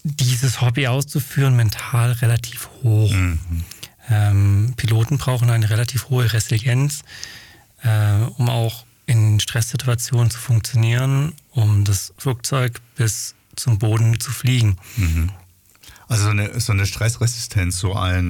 dieses Hobby auszuführen mental relativ hoch. Piloten brauchen eine relativ hohe Resilienz, um auch in Stresssituationen zu funktionieren, um das Flugzeug bis zum Boden zu fliegen. Also so eine Stressresistenz,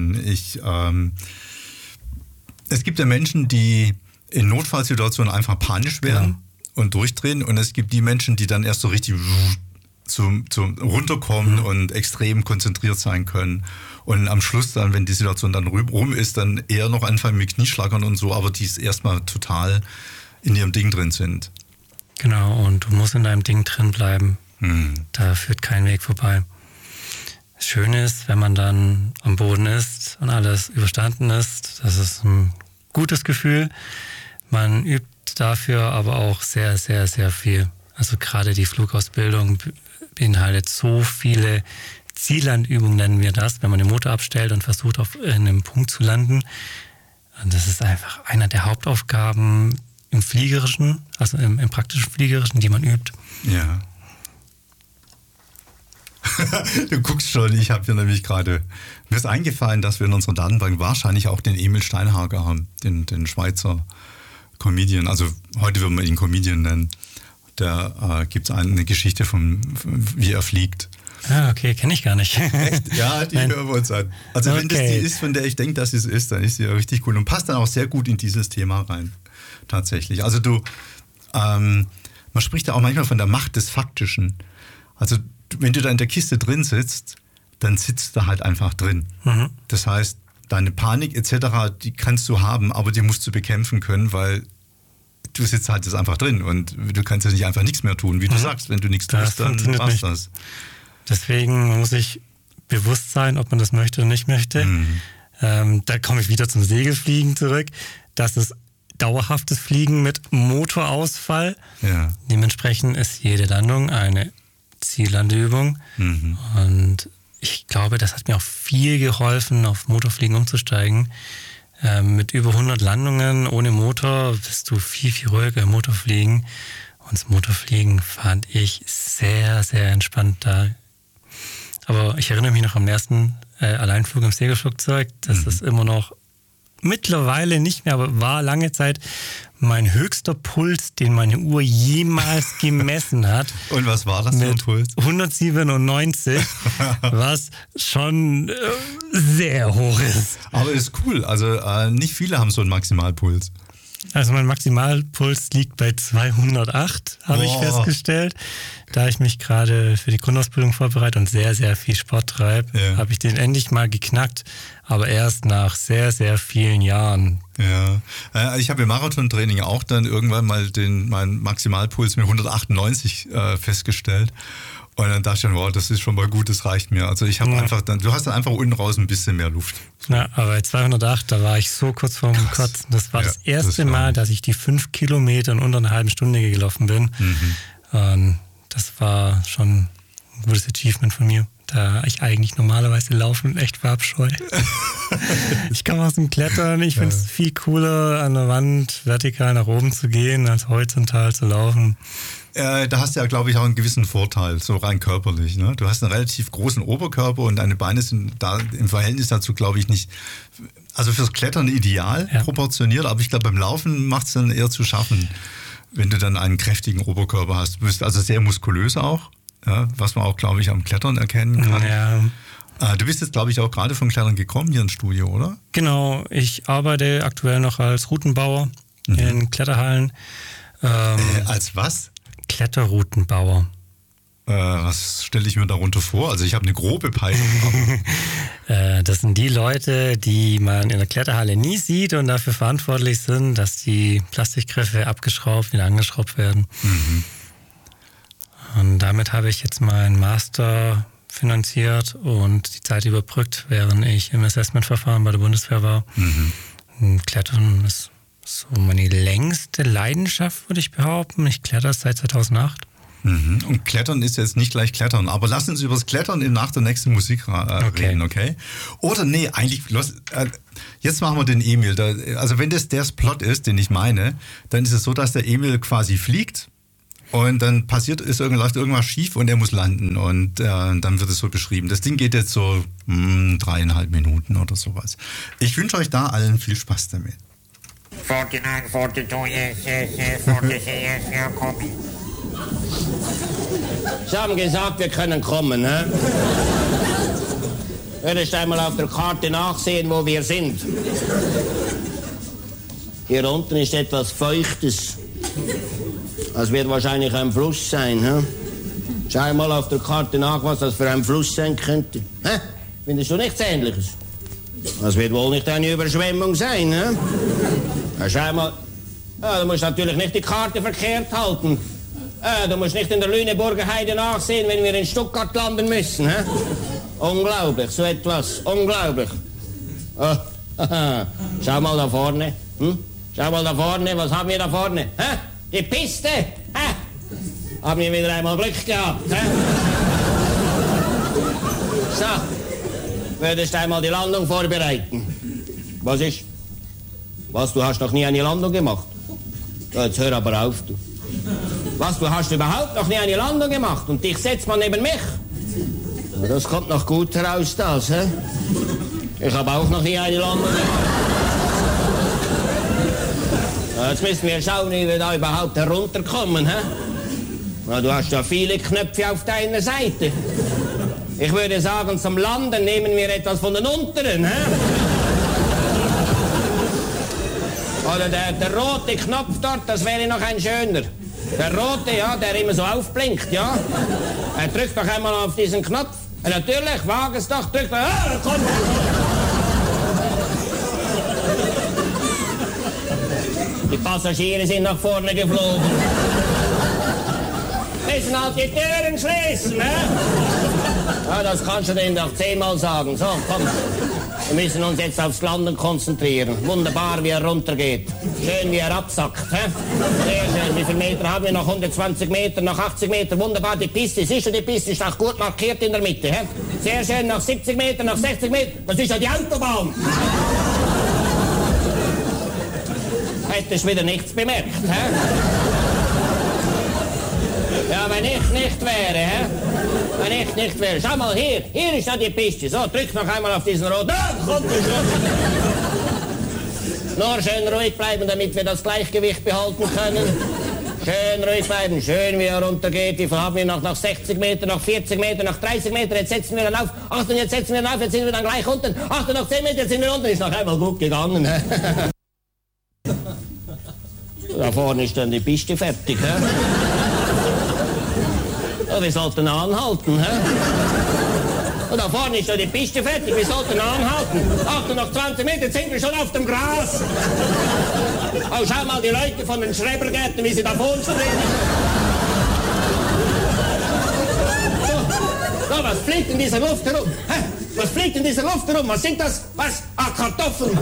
es gibt ja Menschen, die in Notfallsituationen einfach panisch werden und durchdrehen, und es gibt die Menschen, die dann erst so richtig zum runterkommen und extrem konzentriert sein können. Und am Schluss dann, wenn die Situation dann rum ist, dann eher noch anfangen mit Knieschlagern und so, aber die erstmal total in ihrem Ding drin sind. Genau, und du musst in deinem Ding drin bleiben. Da führt kein Weg vorbei. Das Schöne ist, wenn man dann am Boden ist und alles überstanden ist, das ist ein gutes Gefühl. Man übt dafür aber auch sehr, sehr, sehr viel. Also gerade die Flugausbildung beinhaltet so viele Ziellandübungen, nennen wir das, wenn man den Motor abstellt und versucht, auf einem Punkt zu landen. Und das ist einfach einer der Hauptaufgaben im Fliegerischen, also im praktischen Fliegerischen, die man übt. Ja. Du guckst schon, ich habe hier nämlich gerade, mir ist eingefallen, dass wir in unserer Datenbank wahrscheinlich auch den Emil Steinhager haben, den Schweizer Comedian, also heute würden wir ihn Comedian nennen. Da gibt es eine Geschichte wie er fliegt. Ah, okay, kenne ich gar nicht. Echt? Ja, die hören wir uns an. Also wenn das die ist, von der ich denke, dass es ist, dann ist sie ja richtig cool und passt dann auch sehr gut in dieses Thema rein. Tatsächlich. Also man spricht ja auch manchmal von der Macht des Faktischen. Also wenn du da in der Kiste drin sitzt, dann sitzt du halt einfach drin. Das heißt, deine Panik etc., die kannst du haben, aber die musst du bekämpfen können, weil du sitzt halt jetzt einfach drin und du kannst jetzt nicht einfach nichts mehr tun. Wie du sagst, wenn du nichts tust, dann war's das. Deswegen muss ich bewusst sein, ob man das möchte oder nicht möchte. Da komme ich wieder zum Segelfliegen zurück. Das ist dauerhaftes Fliegen mit Motorausfall. Ja. Dementsprechend ist jede Landung eine Ziellandeübung. Und ich glaube, das hat mir auch viel geholfen, auf Motorfliegen umzusteigen. Mit über 100 Landungen ohne Motor bist du viel, viel ruhiger im Motorfliegen. Und das Motorfliegen fand ich sehr, sehr entspannt da. Aber ich erinnere mich noch am ersten Alleinflug im Segelflugzeug. Das ist immer noch mittlerweile nicht mehr, aber war lange Zeit mein höchster Puls, den meine Uhr jemals gemessen hat. Und was war das für ein Puls? 197, was schon sehr hoch ist. Aber ist cool, also nicht viele haben so einen Maximalpuls. Also mein Maximalpuls liegt bei 208, habe ich festgestellt. Da ich mich gerade für die Grundausbildung vorbereite und sehr, sehr viel Sport treibe, habe ich den endlich mal geknackt, aber erst nach sehr, sehr vielen Jahren. Ja, ich habe im Marathontraining auch dann irgendwann mal meinen Maximalpuls mit 198 festgestellt. Und dann dachte ich dann, wow, das ist schon mal gut, das reicht mir. Also ich habe du hast dann einfach unten raus ein bisschen mehr Luft. Ja, aber bei 208, da war ich so kurz vorm Kotzen. Das war das erste Mal, dass ich die 5 Kilometer in unter einer halben Stunde gelaufen bin. Und das war schon ein gutes Achievement von mir, da ich eigentlich normalerweise Laufen echt verabscheue. Ich komme aus dem Klettern, ich finde es viel cooler, an der Wand vertikal nach oben zu gehen, als horizontal zu laufen. Da hast du ja, glaube ich, auch einen gewissen Vorteil, so rein körperlich. Ne? Du hast einen relativ großen Oberkörper und deine Beine sind da im Verhältnis dazu, glaube ich, nicht, also fürs Klettern ideal proportioniert, aber ich glaube, beim Laufen macht es dann eher zu schaffen, wenn du dann einen kräftigen Oberkörper hast. Du bist also sehr muskulös auch, was man auch, glaube ich, am Klettern erkennen kann. Ja. Du bist jetzt, glaube ich, auch gerade vom Klettern gekommen hier ins Studio, oder? Genau, ich arbeite aktuell noch als Routenbauer in Kletterhallen. Als was? Kletterroutenbauer. Was stelle ich mir darunter vor? Also ich habe eine grobe Peilung. Das sind die Leute, die man in der Kletterhalle nie sieht und dafür verantwortlich sind, dass die Plastikgriffe abgeschraubt, wieder angeschraubt werden. Und damit habe ich jetzt meinen Master finanziert und die Zeit überbrückt, während ich im Assessmentverfahren bei der Bundeswehr war. Und Klettern ist so meine längste Leidenschaft, würde ich behaupten. Ich kletter seit 2008. Und Klettern ist jetzt nicht gleich Klettern, aber lass uns über das Klettern nach der nächsten Musik reden, okay? Oder nee, eigentlich, jetzt machen wir den Emil. Also wenn das der Plot ist, den ich meine, dann ist es so, dass der Emil quasi fliegt Und dann läuft irgendwas schief und er muss landen. Und dann wird es so beschrieben. Das Ding geht jetzt so 3,5 Minuten oder sowas. Ich wünsche euch da allen viel Spaß damit. 49, 42, yes, 46, yes, ja, copy. Sie haben gesagt, wir können kommen, ne? Würdest einmal auf der Karte nachsehen, wo wir sind. Hier unten ist etwas Feuchtes. Das wird wahrscheinlich ein Fluss sein, ne? Schau mal auf der Karte nach, was das für ein Fluss sein könnte. Hä? Findest du nichts Ähnliches? Das wird wohl nicht eine Überschwemmung sein, ne? Ja, schau mal. Ja, du musst natürlich nicht die Karte verkehrt halten. Ja, du musst nicht in der Lüneburger Heide nachsehen, wenn wir in Stuttgart landen müssen, ne? Unglaublich, so etwas. Unglaublich. Oh, schau mal da vorne. Hm? Schau mal da vorne, was haben wir da vorne? Hä? Die Piste! Hä? Haben wir wieder einmal Glück gehabt, hä? So, würdest einmal die Landung vorbereiten. Was ist? Was, du hast noch nie eine Landung gemacht? Ja, jetzt hör aber auf, du. Was, du hast überhaupt noch nie eine Landung gemacht und dich setzt man neben mich? Ja, das kommt noch gut heraus, das, hä? Ich habe auch noch nie eine Landung gemacht. Ja, jetzt müssen wir schauen, wie wir da überhaupt herunterkommen, hä? Ja, du hast ja viele Knöpfe auf deiner Seite. Ich würde sagen, zum Landen nehmen wir etwas von den unteren, hä? Oder der rote Knopf dort, das wäre noch ein schöner. Der rote, ja, der immer so aufblinkt, ja. Drück doch einmal auf diesen Knopf. Natürlich, wage es doch, drück doch. Ah, komm. Die Passagiere sind nach vorne geflogen. Müssen halt die Türen schließen, ne? Ja, das kannst du denen doch 10-mal sagen. So, komm. Wir müssen uns jetzt aufs Landen konzentrieren. Wunderbar, wie er runtergeht. Schön, wie er absackt. He? Sehr schön. Wie viele Meter haben wir? Noch 120 Meter, noch 80 Meter. Wunderbar, die Piste. Siehst du, die Piste ist auch gut markiert in der Mitte. He? Sehr schön, noch 70 Meter, noch 60 Meter. Das ist ja die Autobahn. Hättest du wieder nichts bemerkt. He? Ja, wenn ich nicht wäre, hä? Wenn ich nicht wäre. Schau mal hier, hier ist ja die Piste. So, drück noch einmal auf diesen roten. Ah, kommt schon. Nur schön ruhig bleiben, damit wir das Gleichgewicht behalten können. Schön ruhig bleiben, schön wie er runtergeht. Wie viel haben wir noch? Noch 60 Meter, noch 40 Meter, noch 30 Meter. Jetzt setzen wir dann auf. Achtung, jetzt setzen wir dann auf, jetzt sind wir dann gleich unten. Achtung, noch 10 Meter, jetzt sind wir unten. Ist noch einmal gut gegangen, hä? Da vorne ist dann die Piste fertig, hä? Ja, wir sollten anhalten, hä? Und da vorne ist ja die Piste fertig, wir sollten anhalten. Achtung, noch 20 Meter, jetzt sind wir schon auf dem Gras. Oh, schau mal die Leute von den Schrebergärten, wie sie da vor uns stehen. So, was fliegt in dieser Luft herum? Hä? Was fliegt in dieser Luft herum? Was sind das? Was? Ah, Kartoffeln.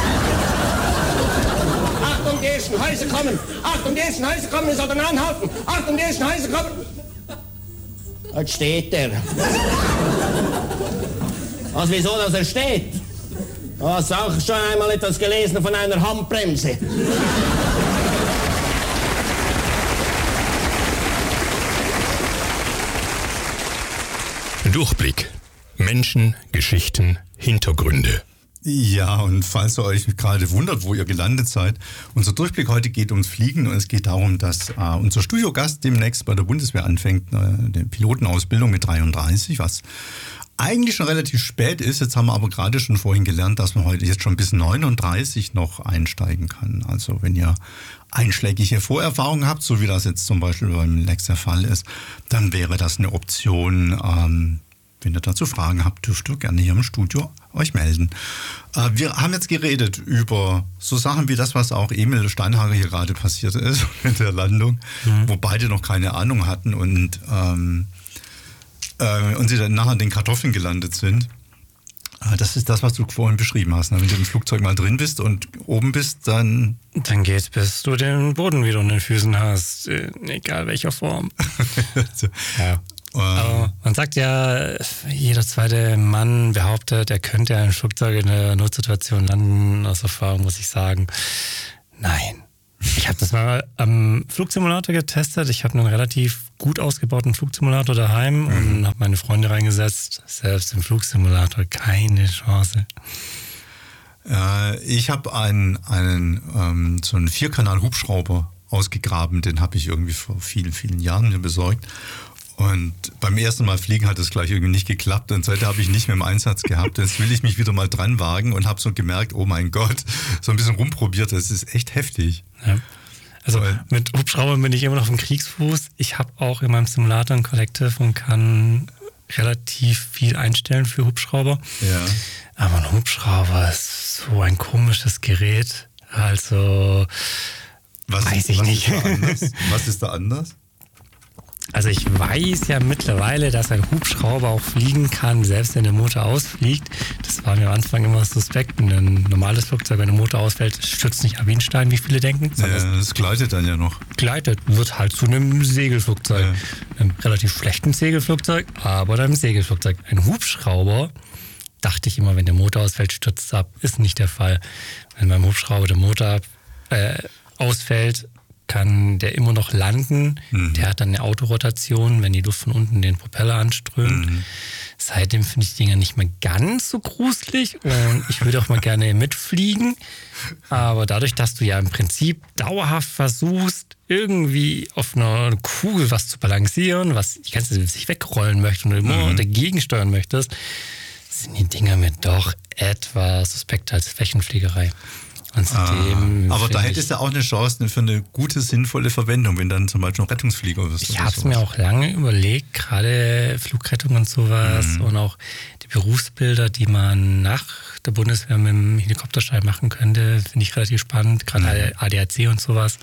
Achtung, die ersten Häuser kommen. Achtung, die ersten Häuser kommen, wir sollten anhalten. Achtung, die ersten Häuser kommen. Jetzt steht er. Was, wieso, dass er steht? Du hast auch schon einmal etwas gelesen von einer Handbremse. Durchblick. Menschen, Geschichten, Hintergründe. Ja, und falls ihr euch gerade wundert, wo ihr gelandet seid, unser Durchblick heute geht ums Fliegen und es geht darum, dass unser Studiogast demnächst bei der Bundeswehr anfängt, die Pilotenausbildung mit 33, was eigentlich schon relativ spät ist. Jetzt haben wir aber gerade schon vorhin gelernt, dass man heute jetzt schon bis 39 noch einsteigen kann. Also wenn ihr einschlägige Vorerfahrungen habt, so wie das jetzt zum Beispiel beim Lex der Fall ist, dann wäre das eine Option. Wenn ihr dazu Fragen habt, dürft ihr gerne hier im Studio euch melden. Wir haben jetzt geredet über so Sachen wie das, was auch Emil Steinhager hier gerade passiert ist mit der Landung, wo beide noch keine Ahnung hatten und sie dann nachher in den Kartoffeln gelandet sind. Das ist das, was du vorhin beschrieben hast. Wenn du im Flugzeug mal drin bist und oben bist, dann geht's, bis du den Boden wieder unter den Füßen hast, egal welcher Form. Ja. Aber man sagt ja, jeder zweite Mann behauptet, er könnte ein Flugzeug in einer Notsituation landen. Aus Erfahrung muss ich sagen, nein. Ich Ich habe das mal am Flugsimulator getestet. Ich habe einen relativ gut ausgebauten Flugsimulator daheim und habe meine Freunde reingesetzt. Selbst im Flugsimulator keine Chance. Ich habe so einen 4-Kanal-Hubschrauber ausgegraben. Den habe ich irgendwie vor vielen, vielen Jahren mir besorgt. Und beim ersten Mal fliegen hat es gleich irgendwie nicht geklappt. Und seitdem habe ich nicht mehr im Einsatz gehabt. Jetzt will ich mich wieder mal dran wagen und habe so gemerkt, oh mein Gott, so ein bisschen rumprobiert. Das ist echt heftig. Ja. Also mit Hubschraubern bin ich immer noch auf dem Kriegsfuß. Ich habe auch in meinem Simulator ein Collective und kann relativ viel einstellen für Hubschrauber. Ja. Aber ein Hubschrauber ist so ein komisches Gerät. Also weiß ich nicht. Was ist da anders? Also ich weiß ja mittlerweile, dass ein Hubschrauber auch fliegen kann, selbst wenn der Motor ausfliegt. Das war mir am Anfang immer suspekt. Ein normales Flugzeug, wenn der Motor ausfällt, stürzt nicht ab wie ein Stein, wie viele denken. Ja, das gleitet dann ja noch. Gleitet, wird halt zu einem Segelflugzeug. Ja. Einem relativ schlechten Segelflugzeug, aber einem Segelflugzeug. Ein Hubschrauber, dachte ich immer, wenn der Motor ausfällt, stürzt es ab. Ist nicht der Fall. Wenn beim Hubschrauber der Motor ausfällt, kann der immer noch landen. Der hat dann eine Autorotation, wenn die Luft von unten den Propeller anströmt. Seitdem finde ich die Dinger nicht mehr ganz so gruselig und ich würde auch mal gerne mitfliegen. Aber dadurch, dass du ja im Prinzip dauerhaft versuchst, irgendwie auf einer Kugel was zu balancieren, was die ganze Zeit sich wegrollen möchte und immer dagegen steuern möchtest, sind die Dinger mir doch etwas suspekt als Flächenfliegerei. Aber da hättest du auch eine Chance für eine gute, sinnvolle Verwendung, wenn dann zum Beispiel ein Rettungsflieger wirst. Ich habe es mir auch lange überlegt, gerade Flugrettung und sowas und auch die Berufsbilder, die man nach der Bundeswehr mit dem Helikopterschein machen könnte, finde ich relativ spannend, gerade ADAC und sowas.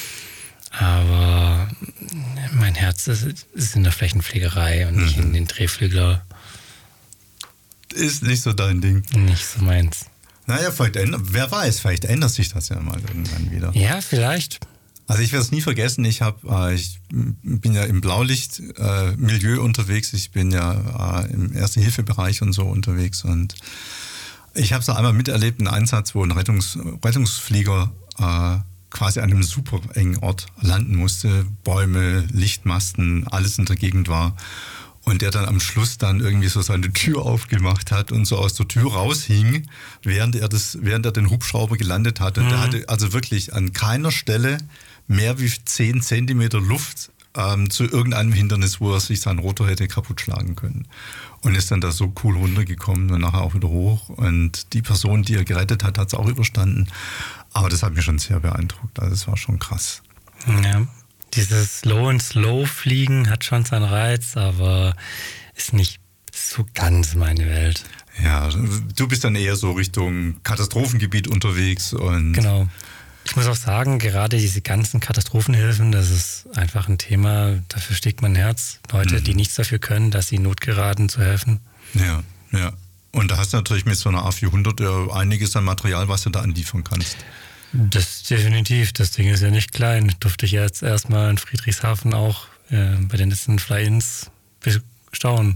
Aber mein Herz ist in der Flächenfliegerei und nicht in den Drehflügler. Ist nicht so dein Ding. Nicht so meins. Naja, wer weiß, vielleicht ändert sich das ja mal irgendwann wieder. Ja, vielleicht. Also ich werde es nie vergessen, ich bin ja im Blaulicht-Milieu unterwegs, ich bin ja im Erste-Hilfe-Bereich und so unterwegs und ich habe es einmal miterlebt, einen Einsatz, wo ein Rettungsflieger quasi an einem super engen Ort landen musste, Bäume, Lichtmasten, alles in der Gegend war. Und der dann am Schluss dann irgendwie so seine Tür aufgemacht hat und so aus der Tür raushing, während er den Hubschrauber gelandet hat. Und der hatte also wirklich an keiner Stelle mehr wie 10 Zentimeter Luft zu irgendeinem Hindernis, wo er sich seinen Rotor hätte kaputt schlagen können. Und ist dann da so cool runtergekommen und nachher auch wieder hoch. Und die Person, die er gerettet hat, hat es auch überstanden. Aber das hat mich schon sehr beeindruckt. Also das war schon krass. Ja. Dieses Low-and-Slow-Fliegen hat schon seinen Reiz, aber ist nicht so ganz meine Welt. Ja, du bist dann eher so Richtung Katastrophengebiet unterwegs. Und genau. Ich muss auch sagen, gerade diese ganzen Katastrophenhilfen, das ist einfach ein Thema, dafür schlägt mein Herz. Leute, die nichts dafür können, dass sie notgeraten zu helfen. Ja. Und da hast du natürlich mit so einer A400 ja einiges an Material, was du da anliefern kannst. Das definitiv. Das Ding ist ja nicht klein. Durfte ich jetzt erstmal in Friedrichshafen auch bei den letzten Fly-Ins bestaunen.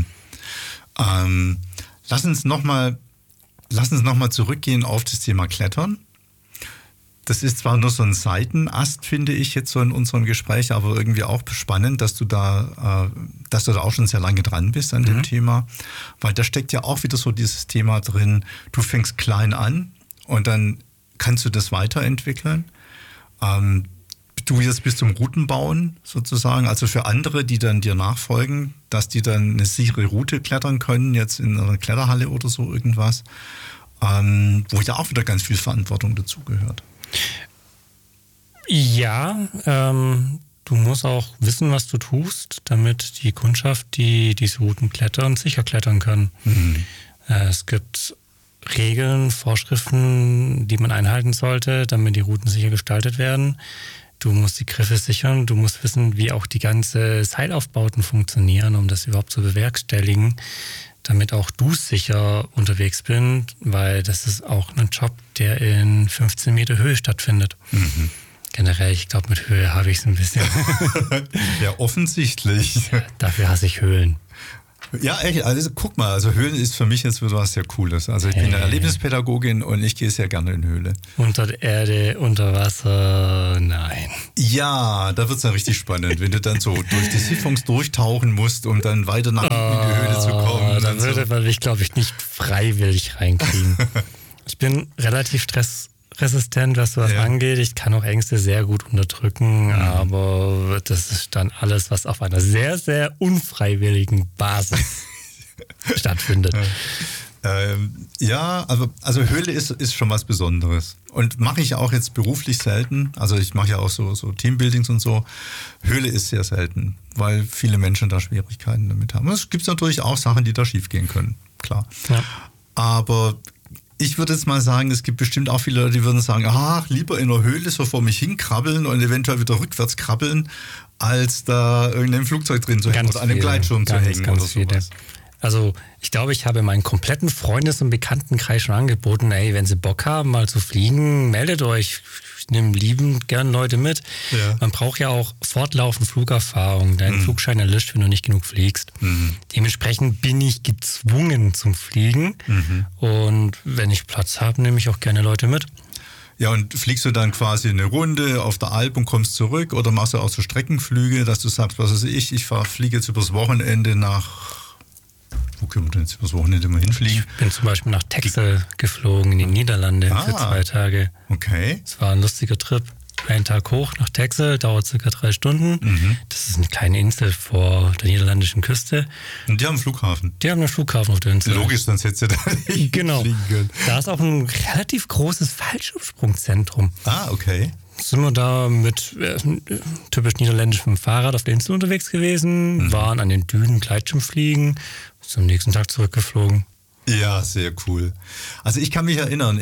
Lass uns noch mal zurückgehen auf das Thema Klettern. Das ist zwar nur so ein Seitenast, finde ich jetzt so in unserem Gespräch, aber irgendwie auch spannend, dass du da auch schon sehr lange dran bist an dem Thema. Weil da steckt ja auch wieder so dieses Thema drin, du fängst klein an und dann kannst du das weiterentwickeln. Du jetzt bis zum Routenbauen sozusagen, also für andere, die dann dir nachfolgen, dass die dann eine sichere Route klettern können, jetzt in einer Kletterhalle oder so irgendwas, wo ja auch wieder ganz viel Verantwortung dazugehört. Ja, du musst auch wissen, was du tust, damit die Kundschaft, die diese Routen klettern, sicher klettern kann. Es gibt Regeln, Vorschriften, die man einhalten sollte, damit die Routen sicher gestaltet werden. Du musst die Griffe sichern, du musst wissen, wie auch die ganze Seilaufbauten funktionieren, um das überhaupt zu bewerkstelligen, damit auch du sicher unterwegs bist, weil das ist auch ein Job, der in 15 Meter Höhe stattfindet. Generell, ich glaube, mit Höhe habe ich es ein bisschen. Ja, offensichtlich. Dafür hasse ich Höhlen. Ja, echt. Also guck mal, also Höhlen ist für mich jetzt wieder was sehr Cooles. Also ich bin eine Erlebnispädagogin und ich gehe sehr gerne in Höhle. Unter der Erde, unter Wasser, nein. Ja, da wird es dann richtig spannend, wenn du dann so durch die Siphons durchtauchen musst, um dann weiter nach hinten in die Höhle zu kommen. Da würde man mich, glaube ich, nicht freiwillig reinkriegen. Ich bin relativ stressresistent, was sowas angeht. Ich kann auch Ängste sehr gut unterdrücken, aber das ist dann alles, was auf einer sehr, sehr unfreiwilligen Basis stattfindet. Ja, also Höhle ist schon was Besonderes. Und mache ich auch jetzt beruflich selten. Also ich mache ja auch so Teambuildings und so. Höhle ist sehr selten, weil viele Menschen da Schwierigkeiten damit haben. Es gibt natürlich auch Sachen, die da schief gehen können, klar. Ja. Aber ich würde jetzt mal sagen, es gibt bestimmt auch viele Leute, die würden sagen, lieber in der Höhle so vor mich hinkrabbeln und eventuell wieder rückwärts krabbeln, als da irgendein Flugzeug drin zu hängen oder an einem Gleitschirm zu hängen oder sowas. Also ich glaube, ich habe meinen kompletten Freundes- und Bekanntenkreis schon angeboten, wenn Sie Bock haben, mal zu fliegen, meldet euch. Ich nehme liebend gern Leute mit. Ja. Man braucht ja auch fortlaufend Flugerfahrung. Dein Flugschein erlischt, wenn du nicht genug fliegst. Dementsprechend bin ich gezwungen zum Fliegen. Und wenn ich Platz habe, nehme ich auch gerne Leute mit. Ja, und fliegst du dann quasi eine Runde auf der Alp und kommst zurück? Oder machst du auch so Streckenflüge, dass du sagst, was weiß ich fliege jetzt übers Wochenende nach... Wo können wir denn jetzt übers Wochenende mal hinfliegen? Ich bin zum Beispiel nach Texel geflogen, in die Niederlande für 2 Tage. Okay. Es war ein lustiger Trip. Einen Tag hoch nach Texel, dauert circa 3 Stunden. Das ist eine kleine Insel vor der niederländischen Küste. Und die haben einen Flughafen? Die haben einen Flughafen auf der Insel. Logisch, sonst hättest du da nicht fliegen können. Da ist auch ein relativ großes Fallschirmsprungzentrum. Okay. Sind wir da mit typisch niederländischem Fahrrad auf der Insel unterwegs gewesen, waren an den Dünen Gleitschirmfliegen, zum nächsten Tag zurückgeflogen. Ja, sehr cool. Also ich kann mich erinnern,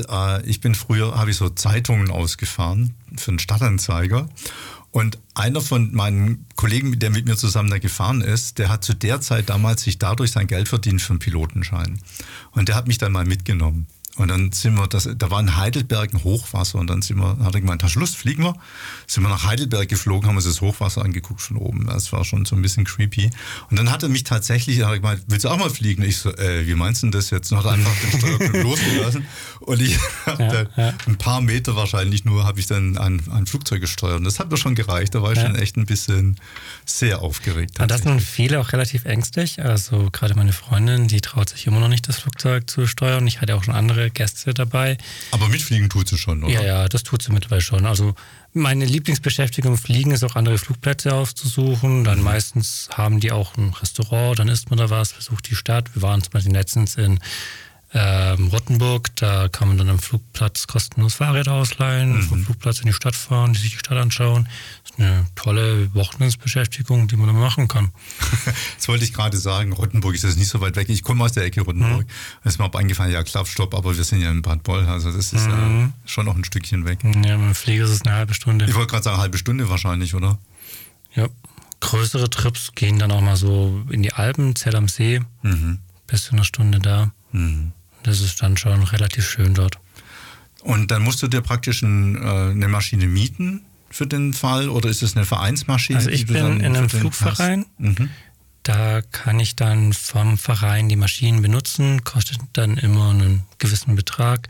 habe ich so Zeitungen ausgefahren für einen Stadtanzeiger und einer von meinen Kollegen, der mit mir zusammen da gefahren ist, der hat zu der Zeit damals sich dadurch sein Geld verdient für einen Pilotenschein und der hat mich dann mal mitgenommen. Und dann da war in Heidelberg ein Hochwasser und dann hat er gemeint, hast du Lust, fliegen wir? Sind wir nach Heidelberg geflogen, haben uns das Hochwasser angeguckt von oben. Das war schon so ein bisschen creepy. Und dann hat er mich gemeint, willst du auch mal fliegen? Ich so, wie meinst du denn das jetzt? Und hat einfach den Steuerknopf losgelassen. Und ich habe dann ein paar Meter wahrscheinlich nur, habe ich dann ein Flugzeug gesteuert. Und das hat mir schon gereicht. Da war ich schon echt ein bisschen sehr aufgeregt. Und das sind viele auch relativ ängstlich. Also gerade meine Freundin, die traut sich immer noch nicht, das Flugzeug zu steuern. Ich hatte auch schon andere Gäste dabei. Aber mitfliegen tut sie schon, oder? Ja, das tut sie mittlerweile schon. Also meine Lieblingsbeschäftigung im Fliegen ist auch andere Flugplätze aufzusuchen. Dann meistens haben die auch ein Restaurant, dann isst man da was, besucht die Stadt. Wir waren zum Beispiel letztens in Rottenburg, da kann man dann am Flugplatz kostenlos Fahrräder ausleihen, vom Flugplatz in die Stadt fahren, sich die Stadt anschauen. Das ist eine tolle Wochenendsbeschäftigung, die man dann machen kann. Das wollte ich gerade sagen, Rottenburg ist das nicht so weit weg. Ich komme aus der Ecke Rottenburg. Da ist mir auch eingefallen, ja klar, stopp, aber wir sind ja in Bad Boll, also das ist schon noch ein Stückchen weg. Ja, mit dem Flieger ist es eine halbe Stunde. Ich wollte gerade sagen, eine halbe Stunde wahrscheinlich, oder? Ja, größere Trips gehen dann auch mal so in die Alpen, Zell am See, bis zu einer Stunde da. Das ist dann schon relativ schön dort. Und dann musst du dir praktisch eine Maschine mieten für den Fall oder ist es eine Vereinsmaschine? Also ich bin in einem Flugverein, da kann ich dann vom Verein die Maschinen benutzen, kostet dann immer einen gewissen Betrag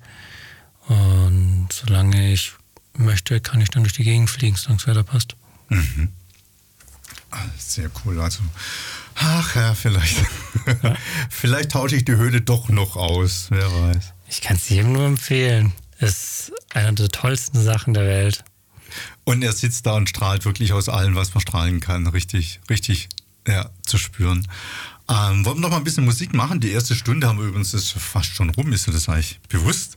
und solange ich möchte, kann ich dann durch die Gegend fliegen, solange es weiter passt. Sehr cool, also vielleicht tausche ich die Höhle doch noch aus, wer weiß. Ich kann es jedem nur empfehlen. Ist eine der tollsten Sachen der Welt. Und er sitzt da und strahlt wirklich aus allem, was man strahlen kann. Richtig, zu spüren. Wollen wir noch mal ein bisschen Musik machen? Die erste Stunde haben wir übrigens, das ist fast schon rum, ist dir das eigentlich bewusst?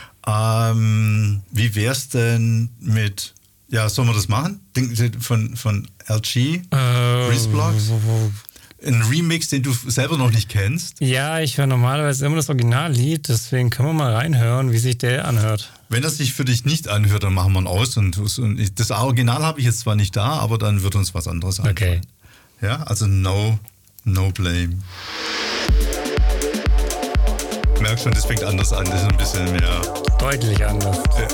Wie wär's denn mit, sollen wir das machen? Von LG, Breeze Blocks? Ein Remix, den du selber noch nicht kennst? Ja, ich höre normalerweise immer das Originallied, deswegen können wir mal reinhören, wie sich der anhört. Wenn das sich für dich nicht anhört, dann machen wir ihn aus. Und das Original habe ich jetzt zwar nicht da, aber dann wird uns was anderes einfallen. Okay. Ja, also no blame. Ich merke schon, das fängt anders an, das ist ein bisschen mehr... Deutlich anders.